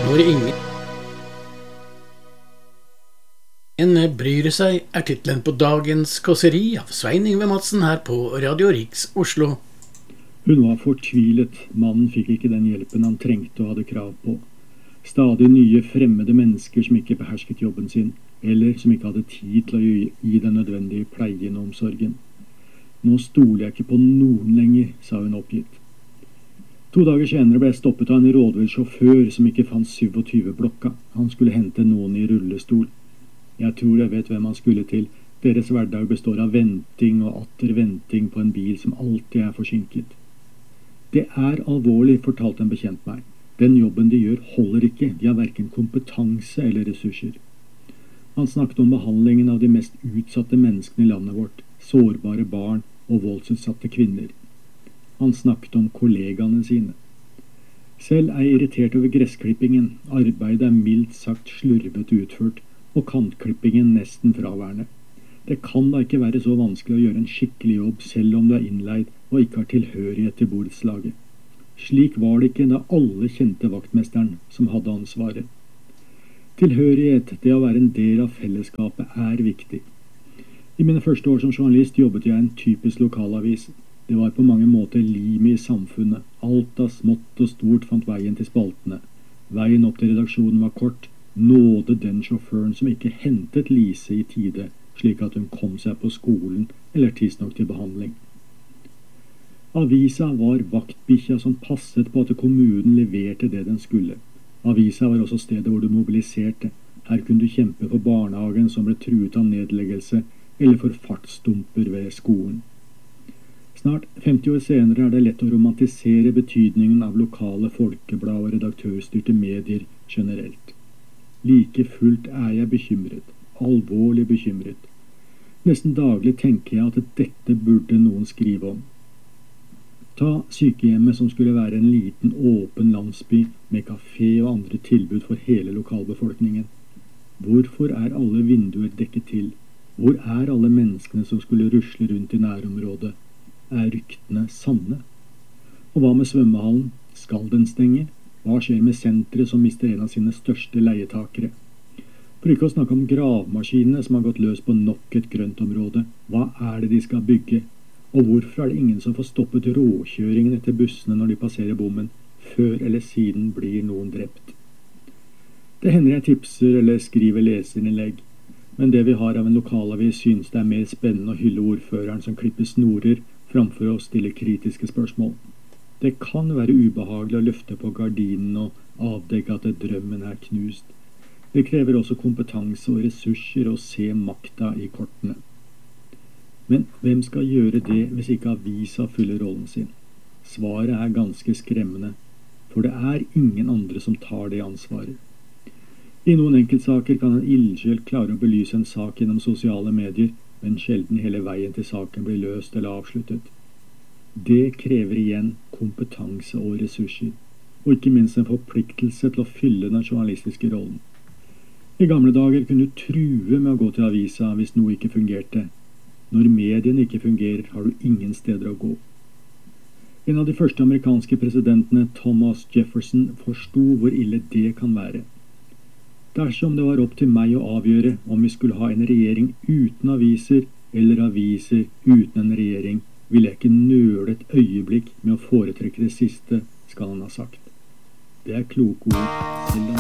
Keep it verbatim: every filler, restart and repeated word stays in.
Når ingen bryr seg er titlen på dagens kåseri av Svein Yngve Madsen her på Radio Riks Oslo. Hun var fortvilet. Mannen fikk ikke den hjelpen han trengte og hadde krav på. Stadig nye fremmede mennesker som ikke behersket jobben sin, eller som ikke hadde tid til å gi den nødvendige pleien og omsorgen. Nå stoler jeg ikke på noen lenger, sa hun oppgitt. To dager senere ble jeg stoppet av en rådvill sjåfør som ikke fant syvogtyve-blokka. Han skulle hente noen i rullestol. Jeg tror jeg vet hvem han skulle til. Deres hverdag består av venting og atter venting på en bil som alltid er forsinket. Det er alvorlig, fortalte en bekjent meg. Den jobben de gjør holder ikke. De har hverken kompetanse eller ressurser. Han snakket om behandlingen av de mest utsatte menneskene i landet vårt, sårbare barn og voldsutsatte kvinner. Han snakket om kollegaene sine. Selv er jeg irritert over gressklippingen. Arbeidet er mildt sagt slurvet utført, og kantklippingen nesten fraværende. Det kan da ikke være så vanskelig å gjøre en skikkelig jobb selv om du er innleid og ikke har tilhørighet til borettslaget. Slik var det ikke da alle kjente vaktmesteren som hadde ansvaret. Tilhørighet, det å være en del av fellesskapet, er viktig. I mine første år som journalist jobbet jeg i en typisk lokalavis. Det var på mange måter limet i samfunnet. Alt av smått og stort fant veien til spaltene. Veien opp til redaksjonen var kort. Nåde den sjåføren som ikke hentet Lise i tide, slik at hun kom seg på skolen eller tidsnok til behandling. Avisa var vaktbikkja som passet på at kommunen leverte det den skulle. Avisa var også stedet hvor du mobiliserte. Her kunne du kjempe for barnehagen som ble truet av nedleggelse, eller for fartsdumper ved skolen. Snart femti år senere er det lett å romantisere betydningen av lokale folkeblad og redaktørstyrte medier generelt. Like fullt er jeg bekymret, alvorlig bekymret. Nesten daglig tenker jeg at dette burde noen skrive om. Ta sykehjemmet som skulle være en liten åpen landsby med kafé og andre tilbud for hele lokalbefolkningen. Hvorfor er alle vinduer dekket til? Hvor er alle menneskene som skulle rusle rundt i nærområdet? Er ryktene sanne? Og hva med svømmehallen? Skal den stenge? Hva skjer med senteret som mister en av sine største leietakere? For ikke å snakke om gravemaskinene som har gått løs på nok et grøntområde. Hva er det de skal bygge? Og hvorfor er det ingen som får stoppet råkjøringen etter bussene når de passerer bommen? Før eller siden blir noen drept. Det hender jeg tipser eller skriver leserinnlegg. Men det vi har av en lokalavis synes det er mer spennende å hylle ordføreren som klipper snorer, framfor å stille kritiske spørsmål. Det kan være ubehagelig å løfte på gardinen og avdekke at drømmen er knust. Det krever også kompetanse og ressurser å se makta i kortene. Men hvem skal gjøre det hvis ikke avisa fyller rollen sin? Svaret er ganske skremmende, for det er ingen andre som tar det ansvaret. I noen enkeltsaker kan en ildsjel klare å belyse en sak gjennom sosiale medier, men sjelden hele veien til saken blir løst eller avsluttet. Det krever igjen kompetanse og ressurser, og ikke minst en forpliktelse til å fylle den journalistiske rollen. I gamle dager kunne du true med å gå til avisa hvis noe ikke fungerte. Når mediene ikke fungerer, har du ingen steder å gå. En av de første amerikanske presidentene, Thomas Jefferson, forsto hvor ille det kan være. Dersom det var opp til meg å avgjøre om vi skulle ha en regjering uten aviser, eller aviser uten en regjering, ville jeg ikke nøle et øyeblikk med å foretrekke det siste, skal han ha sagt. Det er kloke ord, selv om